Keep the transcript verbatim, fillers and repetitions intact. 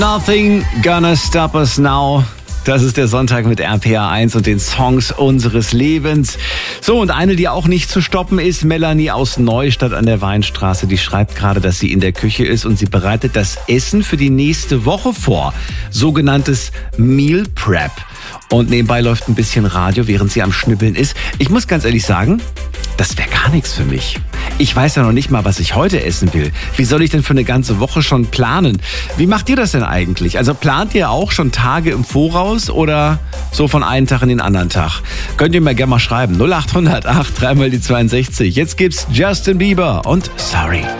Nothing gonna stop us now. Das ist der Sonntag mit R P R eins und den Songs unseres Lebens. So, und eine, die auch nicht zu stoppen ist, Melanie aus Neustadt an der Weinstraße. Die schreibt gerade, dass sie in der Küche ist und sie bereitet das Essen für die nächste Woche vor. Sogenanntes Meal Prep. Und nebenbei läuft ein bisschen Radio, während sie am Schnippeln ist. Ich muss ganz ehrlich sagen, das wäre gar nichts für mich. Ich weiß ja noch nicht mal, was ich heute essen will. Wie soll ich denn für eine ganze Woche schon planen? Wie macht ihr das denn eigentlich? Also plant ihr auch schon Tage im Voraus oder so von einem Tag in den anderen Tag? Könnt ihr mir gerne mal schreiben. null acht hundert acht, dreimal die zweiundsechzig. Jetzt gibt's Justin Bieber und Sorry.